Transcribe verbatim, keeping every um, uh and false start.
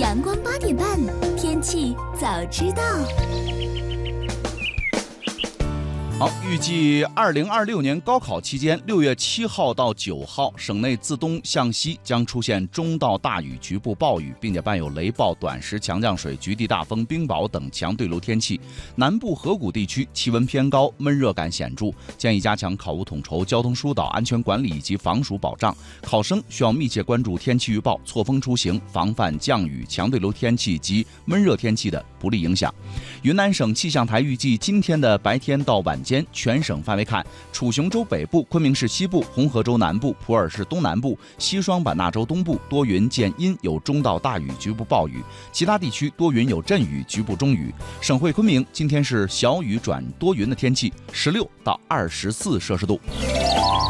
阳光八点半，天气早知道。 好，预计二零二六年高考期间，六月七号到九号，省内自东向西将出现中到大雨，局部暴雨，并且伴有雷暴、短时强降水、局地大风、冰雹等强对流天气。南部河谷地区气温偏高，闷热感显著，建议加强考务统筹、交通疏导、安全管理以及防暑保障。考生需要密切关注天气预报，错峰出行，防范降雨、强对流天气及闷热天气的不利影响。云南省气象台预计，今天的白天到晚间，全省范围看，楚雄州北部、昆明市西部、红河州南部、普洱市东南部、西双版纳州东部多云见阴，有中到大雨，局部暴雨；其他地区多云有阵雨，局部中雨。省会昆明今天是小雨转多云的天气，十六到二十四摄氏度。